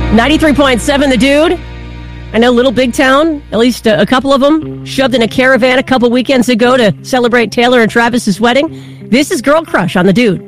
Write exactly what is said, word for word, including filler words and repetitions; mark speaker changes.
Speaker 1: ninety-three point seven, The Dude. I know Little Big Town, at least a, a couple of them, shoved in a caravan a couple weekends ago to celebrate Taylor and Travis's wedding. This is Girl Crush on The Dude.